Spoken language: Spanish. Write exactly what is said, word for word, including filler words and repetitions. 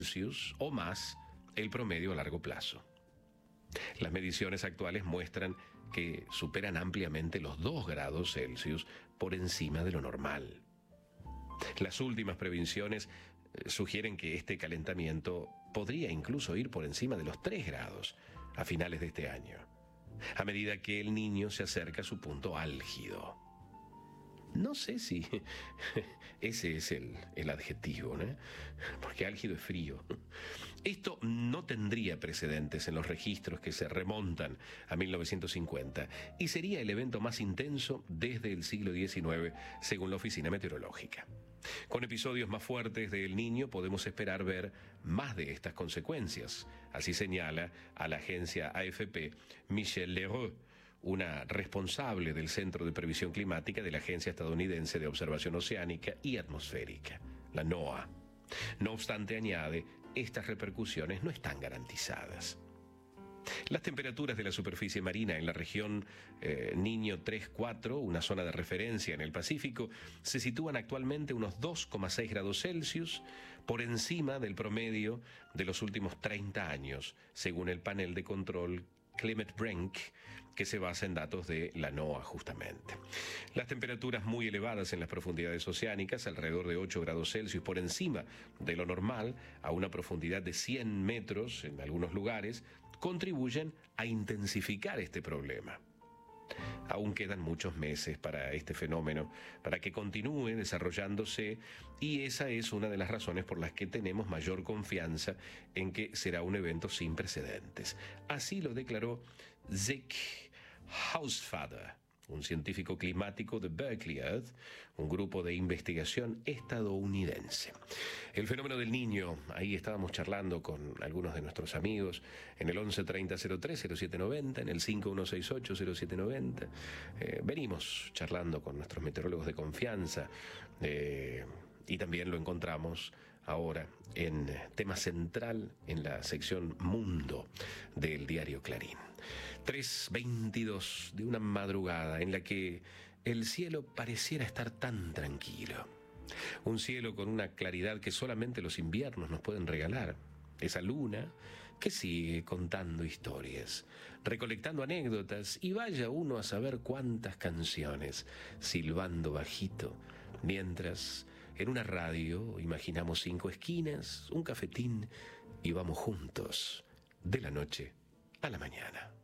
Celsius o más el promedio a largo plazo. Las mediciones actuales muestran que superan ampliamente los dos grados Celsius por encima de lo normal. Las últimas previsiones sugieren que este calentamiento podría incluso ir por encima de los tres grados a finales de este año, a medida que el Niño se acerca a su punto álgido. No sé si ese es el, el adjetivo, ¿no? Porque álgido es frío. Esto no tendría precedentes en los registros que se remontan a mil novecientos cincuenta y sería el evento más intenso desde el siglo diecinueve, según la Oficina Meteorológica. Con episodios más fuertes de El Niño podemos esperar ver más de estas consecuencias. Así señala a la agencia A F P Michelle Leroux, una responsable del Centro de Previsión Climática de la Agencia Estadounidense de Observación Oceánica y Atmosférica, la NOAA. No obstante, añade, estas repercusiones no están garantizadas. Las temperaturas de la superficie marina en la región eh, Niño tres cuatro, una zona de referencia en el Pacífico, se sitúan actualmente unos dos coma seis grados Celsius por encima del promedio de los últimos treinta años, según el panel de control Climate Brink, que se basa en datos de la NOAA justamente. Las temperaturas muy elevadas en las profundidades oceánicas, alrededor de ocho grados Celsius por encima de lo normal, a una profundidad de cien metros en algunos lugares, contribuyen a intensificar este problema. Aún quedan muchos meses para este fenómeno, para que continúe desarrollándose, y esa es una de las razones por las que tenemos mayor confianza en que será un evento sin precedentes. Así lo declaró Zeke Hausfader, un científico climático de Berkeley Earth, un grupo de investigación estadounidense. El fenómeno del Niño, ahí estábamos charlando con algunos de nuestros amigos en el once treinta cero tres cero siete noventa, en el cinco uno seis ocho cero siete noventa. Eh, venimos charlando con nuestros meteorólogos de confianza eh, y también lo encontramos ahora en tema central en la sección Mundo del diario Clarín. tres veintidós de una madrugada en la que el cielo pareciera estar tan tranquilo. Un cielo con una claridad que solamente los inviernos nos pueden regalar. Esa luna que sigue contando historias, recolectando anécdotas, y vaya uno a saber cuántas canciones, silbando bajito, mientras en una radio imaginamos cinco esquinas, un cafetín y vamos juntos de la noche a la mañana.